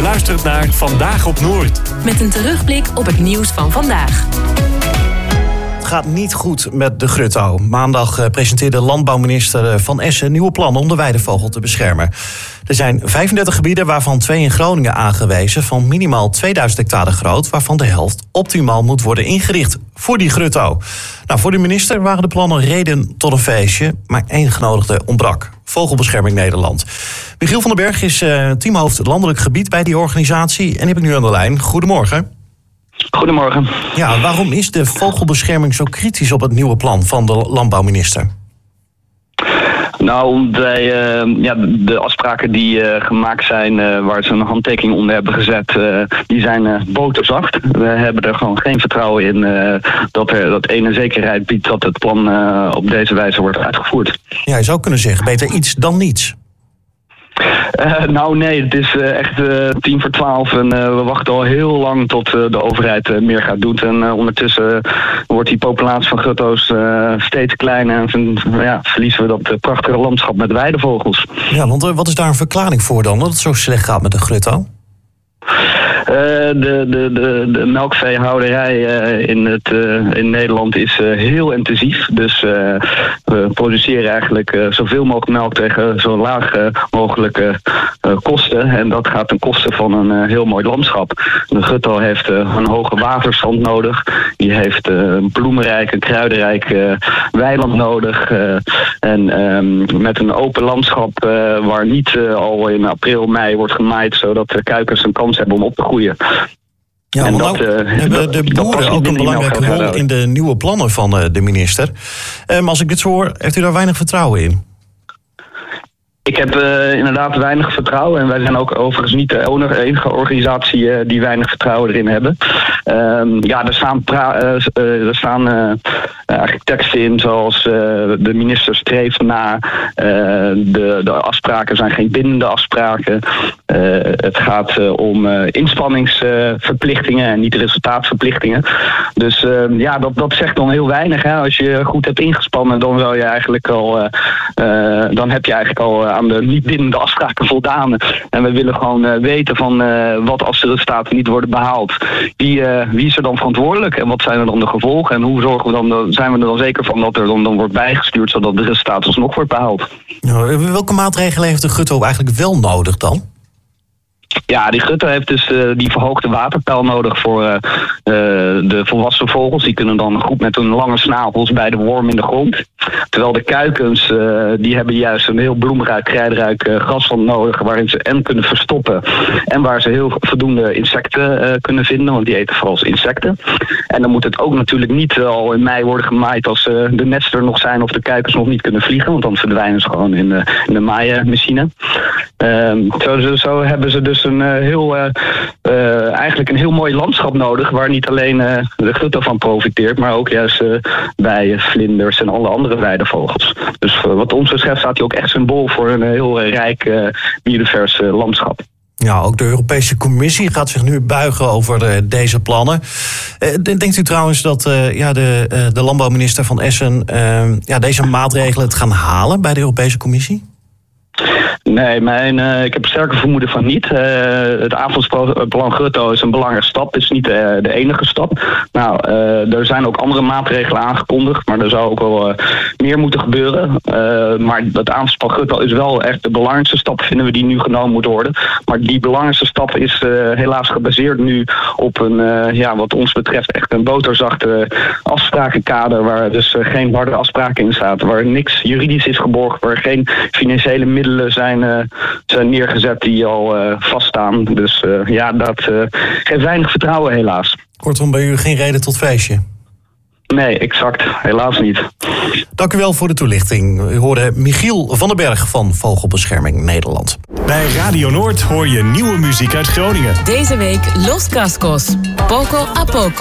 luistert naar Vandaag op Noord. Met een terugblik op het nieuws van vandaag. Het gaat niet goed met de Grutto. Maandag presenteerde landbouwminister Van Essen nieuwe plannen om de weidevogel te beschermen. Er zijn 35 gebieden, waarvan 2 in Groningen aangewezen, van minimaal 2000 hectare groot, waarvan de helft optimaal moet worden ingericht voor die Grutto. Nou, voor de minister waren de plannen reden tot een feestje, maar 1 genodigde ontbrak. Vogelbescherming Nederland. Michiel van den Berg is teamhoofd landelijk gebied bij die organisatie en die heb ik nu aan de lijn. Goedemorgen. Goedemorgen. Ja, waarom is de vogelbescherming zo kritisch op het nieuwe plan van de landbouwminister? Nou, omdat wij de afspraken die gemaakt zijn, waar ze een handtekening onder hebben gezet, die zijn boterzacht. We hebben er gewoon geen vertrouwen in dat ene zekerheid biedt dat het plan op deze wijze wordt uitgevoerd. Ja, je zou kunnen zeggen, beter iets dan niets. Nou nee, het is echt 11:50 en we wachten al heel lang tot de overheid meer gaat doen. En ondertussen wordt die populatie van grutto's steeds kleiner en verliezen we dat prachtige landschap met weidevogels. Ja, want wat is daar een verklaring voor dan, dat het zo slecht gaat met de grutto? De melkveehouderij in Nederland is heel intensief. Dus we produceren eigenlijk zoveel mogelijk melk tegen zo laag mogelijke kosten. En dat gaat ten koste van een heel mooi landschap. De grutto heeft een hoge waterstand nodig. Die heeft een bloemenrijk, een kruidenrijk weiland nodig. En met een open landschap waar niet al in april, mei wordt gemaaid, zodat de kuikens een kans hebben om op te groeien. Ja, maar nou hebben de boeren ook een belangrijke rol in de nieuwe plannen van de minister. Maar als ik dit zo hoor, heeft u daar weinig vertrouwen in? Ik heb inderdaad weinig vertrouwen. En wij zijn ook overigens niet de enige organisatie die weinig vertrouwen erin hebben. Er staan eigenlijk teksten in zoals de minister streeft na. De afspraken zijn geen bindende afspraken. Het gaat om inspanningsverplichtingen en niet resultaatverplichtingen. Dus dat zegt dan heel weinig. Hè? Als je goed hebt ingespannen, dan heb je eigenlijk al aan de niet bindende afspraken voldaan. En we willen gewoon weten van wat als de resultaten niet worden behaald. Wie is er dan verantwoordelijk en wat zijn er dan de gevolgen? En hoe zijn we er dan zeker van dat er dan wordt bijgestuurd zodat de resultaten alsnog wordt behaald? Nou, welke maatregelen heeft de Grutto eigenlijk wel nodig dan? Ja, die Grutto heeft dus die verhoogde waterpeil nodig voor de volwassen vogels. Die kunnen dan goed met hun lange snavels bij de worm in de grond. Terwijl de kuikens, die hebben juist een heel bloemrijk, kruidenrijk grasland nodig, waarin ze en kunnen verstoppen en waar ze heel voldoende insecten kunnen vinden, want die eten vooral insecten. En dan moet het ook natuurlijk niet al in mei worden gemaaid als de nesten er nog zijn of de kuikens nog niet kunnen vliegen, want dan verdwijnen ze gewoon in de maaimachine. Zo hebben ze dus eigenlijk een heel mooi landschap nodig, waar niet alleen de Grutto van profiteert, maar ook juist bij vlinders en alle andere weidevogels. Dus wat ons betreft staat hij ook echt symbool voor een heel rijk biodivers landschap. Ja, ook de Europese Commissie gaat zich nu buigen over deze plannen. Denkt u trouwens dat de landbouwminister Van Essen deze maatregelen het gaan halen bij de Europese Commissie? Nee, ik heb een sterke vermoeden van niet. Het aanvalsplan Grutto is een belangrijke stap. Het is niet de enige stap. Nou, er zijn ook andere maatregelen aangekondigd, maar er zou ook wel meer moeten gebeuren. Maar het aanvalsplan Grutto is wel echt de belangrijkste stap, vinden we, die nu genomen moet worden. Maar die belangrijkste stap is helaas gebaseerd nu op een, wat ons betreft, echt een boterzachte afsprakenkader, waar dus geen harde afspraken in staat, waar niks juridisch is geborgd, waar geen financiële middelen zijn neergezet die al vaststaan. Dus dat geeft weinig vertrouwen helaas. Kortom, bij u geen reden tot feestje? Nee, exact. Helaas niet. Dank u wel voor de toelichting. U hoorde Michiel van den Berg van Vogelbescherming Nederland. Bij Radio Noord hoor je nieuwe muziek uit Groningen. Deze week Los Cascos, Poco a Poco.